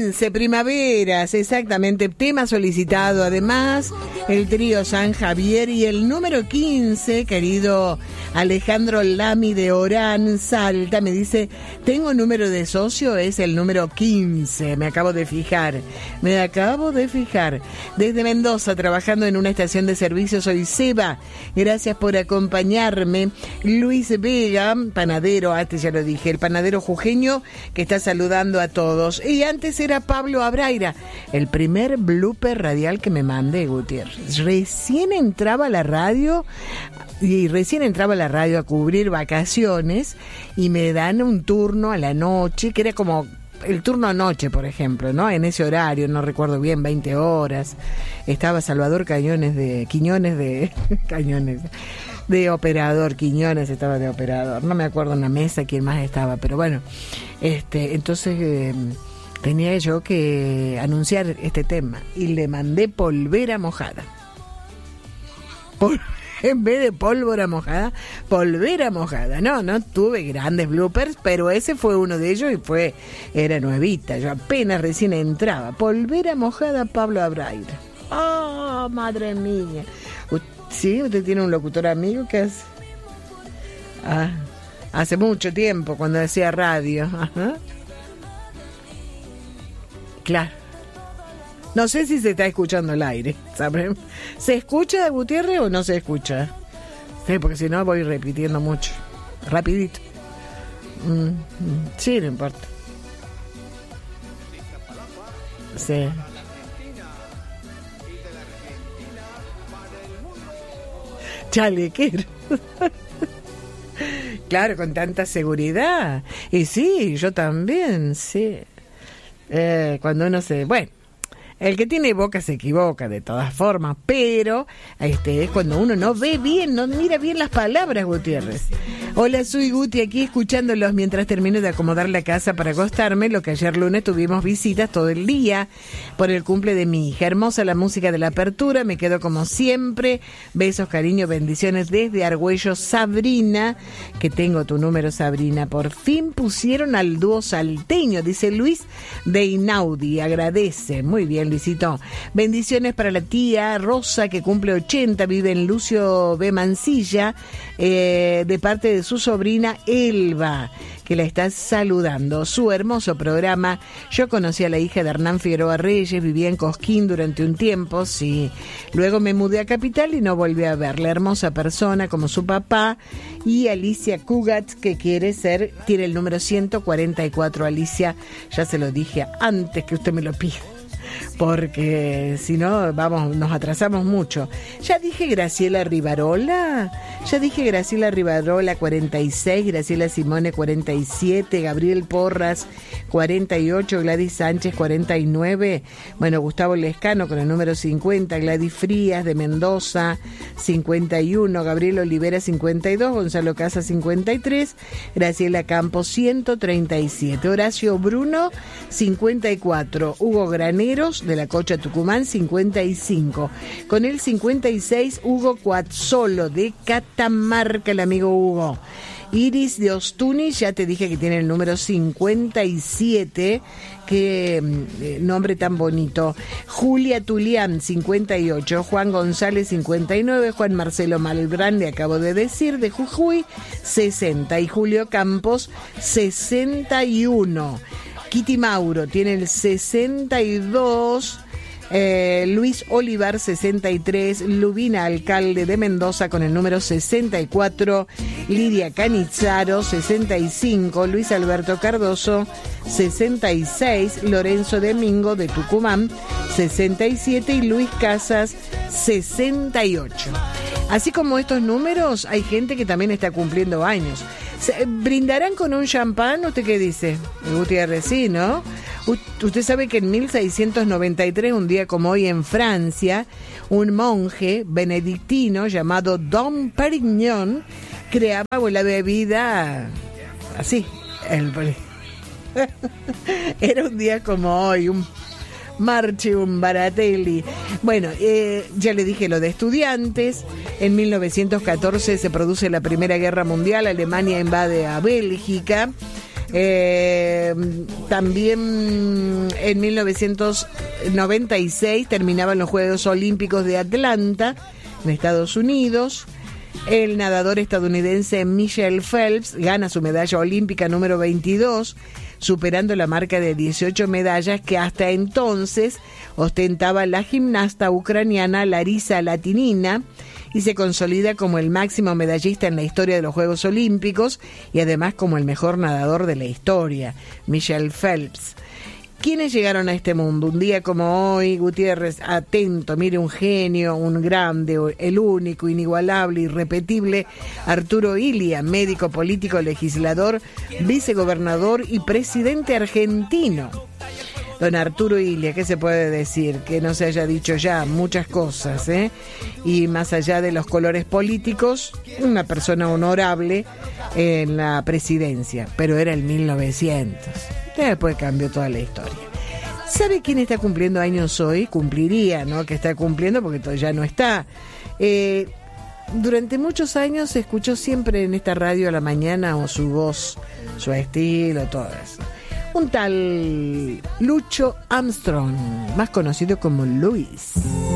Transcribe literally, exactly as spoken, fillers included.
quince, primaveras, exactamente, tema solicitado además, el trío San Javier y el número quince, querido Alejandro Lamy de Orán, Salta, me dice, tengo número de socio, es el número quince, me acabo de fijar, me acabo de fijar, desde Mendoza, trabajando en una estación de servicio, soy Seba, gracias por acompañarme, Luis Vega, panadero, este ya lo dije, el panadero jujeño, que está saludando a todos. Y antes era Pablo Abraira, el primer blooper radial que me mandé, Gutiérrez. Recién entraba a la radio, y recién entraba a la radio a cubrir vacaciones, y me dan un turno a la noche, que era como el turno noche, por ejemplo, ¿no? En ese horario, no recuerdo bien, veinte horas. Estaba Salvador Cañones de... Quiñones de... Cañones... de operador, Quiñones estaba de operador, no me acuerdo en la mesa quién más estaba, pero bueno, este, entonces eh, tenía yo que anunciar este tema y le mandé polvera mojada. Pol- en vez de pólvora mojada, polvera mojada. No, no tuve grandes bloopers, pero ese fue uno de ellos y fue, era nuevita, yo apenas recién entraba. Polvera mojada, Pablo Abraira. ¡Oh, madre mía! Sí, usted tiene un locutor amigo que hace... Ah, hace mucho tiempo, cuando hacía radio. Ajá. Claro. No sé si se está escuchando el aire, ¿saben? ¿Se escucha, Gutiérrez, o no se escucha? Sí, porque si no voy repitiendo mucho. Rapidito. Mm, mm, sí, no importa. Sí. Chalequero. Claro, con tanta seguridad. Y sí, yo también, sí. Eh, cuando uno se... Bueno, el que tiene boca se equivoca de todas formas, pero este es cuando uno no ve bien, no mira bien las palabras, Gutiérrez. Hola, soy Guti, aquí escuchándolos mientras termino de acomodar la casa para acostarme, lo que ayer lunes tuvimos visitas todo el día por el cumple de mi hija. Hermosa la música de la apertura, me quedo como siempre. Besos, cariño, bendiciones desde Argüello, Sabrina, que tengo tu número, Sabrina. Por fin pusieron al dúo salteño, dice Luis de Inaudi, agradece. Muy bien, Luisito. Bendiciones para la tía Rosa, que cumple ochenta, vive en Lucio B. Mansilla, eh, de parte de su sobrina Elba, que la está saludando. Su hermoso programa. Yo conocí a la hija de Hernán Figueroa Reyes, vivía en Cosquín durante un tiempo, sí. Luego me mudé a Capital y no volví a verla. Hermosa persona como su papá. Y Alicia Cugat, que quiere ser, tiene el número ciento cuarenta y cuatro. Alicia, ya se lo dije antes que usted me lo pida, porque si no, vamos, nos atrasamos mucho. Ya dije Graciela Rivarola, ya dije Graciela Rivarola cuarenta y seis, Graciela Simone cuarenta y siete, Gabriel Porras cuarenta y ocho, Gladys Sánchez cuarenta y nueve, bueno, Gustavo Lescano con el número cincuenta, Gladys Frías de Mendoza cincuenta y uno, Gabriel Olivera cincuenta y dos, Gonzalo Casa cincuenta y tres, Graciela Campos ciento treinta y siete, Horacio Bruno cincuenta y cuatro, Hugo Granero de la Cocha Tucumán cincuenta y cinco, con el cincuenta y seis Hugo Cuazzolo de Catamarca, el amigo Hugo. Iris de Ostuni, ya te dije que tiene el número cincuenta y siete, qué eh, nombre tan bonito. Julia Tulián cincuenta y ocho, Juan González cincuenta y nueve, Juan Marcelo Malbrán, le acabo de decir, de Jujuy sesenta, y Julio Campos sesenta y uno. Kitty Mauro tiene el sesenta y dos, eh, Luis Olivar sesenta y tres, Lubina Alcalde de Mendoza con el número sesenta y cuatro, Lidia Canizzaro sesenta y cinco, Luis Alberto Cardoso sesenta y seis, Lorenzo Domingo de Tucumán sesenta y siete y Luis Casas sesenta y ocho. Así como estos números, hay gente que también está cumpliendo años. ¿Brindarán con un champán? ¿Usted qué dice? Gutiérrez, sí, ¿no? U- usted sabe que en mil seiscientos noventa y tres, un día como hoy en Francia, un monje benedictino llamado Dom Perignon creaba la bebida así. El... Era un día como hoy, un Marche un Baratelli. Bueno, eh, ya le dije lo de estudiantes. En mil novecientos catorce se produce la Primera Guerra Mundial. Alemania invade a Bélgica. Eh, también en mil novecientos noventa y seis terminaban los Juegos Olímpicos de Atlanta, en Estados Unidos. El nadador estadounidense Michael Phelps gana su medalla olímpica número veintidós, superando la marca de dieciocho medallas que hasta entonces ostentaba la gimnasta ucraniana Larisa Latinina, y se consolida como el máximo medallista en la historia de los Juegos Olímpicos y además como el mejor nadador de la historia, Michael Phelps. ¿Quiénes llegaron a este mundo? Un día como hoy, Gutiérrez, atento, mire, un genio, un grande, el único, inigualable, irrepetible, Arturo Illia, médico, político, legislador, vicegobernador y presidente argentino. Don Arturo Illia, ¿qué se puede decir? Que no se haya dicho ya muchas cosas, ¿eh? Y más allá de los colores políticos, una persona honorable en la presidencia, pero era el mil novecientos. Después cambió toda la historia. ¿Sabe quién está cumpliendo años hoy? Cumpliría, ¿no? Que está cumpliendo porque todavía ya no está. Eh, durante muchos años se escuchó siempre en esta radio a la mañana, o su voz, su estilo, todo eso. Un tal Lucho Armstrong, más conocido como Luis.